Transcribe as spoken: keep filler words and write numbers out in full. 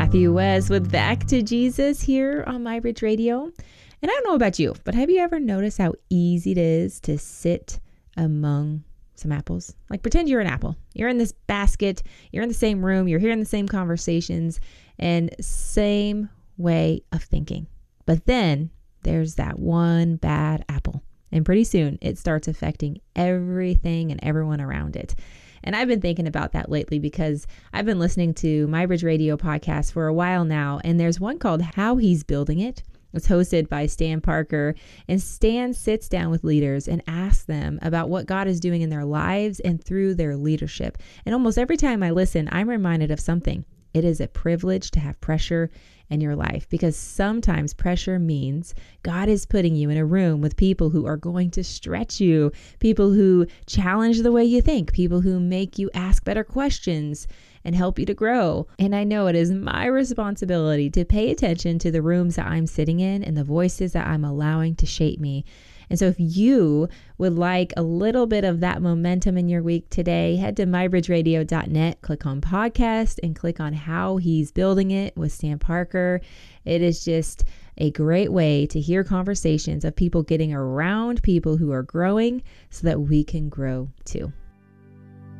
Matthew West with Back to Jesus here on My Bridge Radio. And I don't know about you, but have you ever noticed how easy it is to sit among some apples? Like pretend you're an apple. You're in this basket, you're in the same room, you're hearing the same conversations and same way of thinking. But then there's that one bad apple. And pretty soon it starts affecting everything and everyone around it. And I've been thinking about that lately because I've been listening to My Bridge Radio podcast for a while now. And there's one called How He's Building It. It's hosted by Stan Parker. And Stan sits down with leaders and asks them about what God is doing in their lives and through their leadership. And almost every time I listen, I'm reminded of something. It is a privilege to have pressure in your life because sometimes pressure means God is putting you in a room with people who are going to stretch you, people who challenge the way you think, people who make you ask better questions and help you to grow. And I know it is my responsibility to pay attention to the rooms that I'm sitting in and the voices that I'm allowing to shape me. And so if you would like a little bit of that momentum in your week today, head to my bridge radio dot net, click on podcast and click on How He's Building It with Stan Parker. It is just a great way to hear conversations of people getting around people who are growing so that we can grow too.